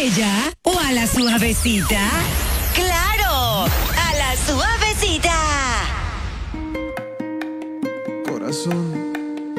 bella o a la suavecita? ¡Claro! ¡A la suavecita! Corazón.